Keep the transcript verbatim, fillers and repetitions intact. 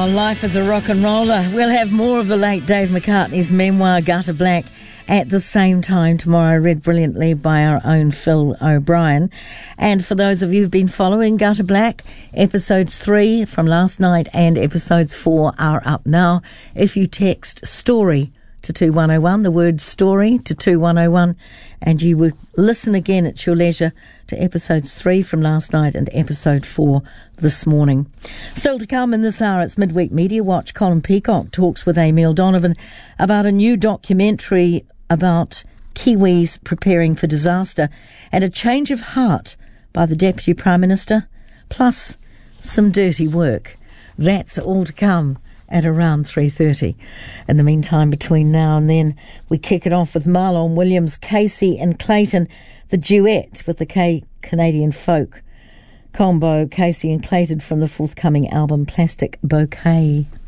Wow, life is a rock and roller. We'll have more of the late Dave McCartney's memoir, Gutter Black, at the same time tomorrow, read brilliantly by our own Phil O'Brien. And for those of you who've been following Gutter Black, episodes three from last night and episodes four are up now. If you text STORY to two one oh one, the word STORY to two one oh one, and you will listen again at your leisure to episodes three from last night and episode four this morning. Still to come in this hour, it's Midweek Media Watch. Colin Peacock talks with Emil Donovan about a new documentary about Kiwis preparing for disaster and a change of heart by the Deputy Prime Minister, plus some dirty work. That's all to come at around three thirty. In the meantime, between now and then, we kick it off with Marlon Williams, Casey and Clayton, the duet with the K- Canadian folk combo, Casey and Clayton, from the forthcoming album Plastic Bouquet.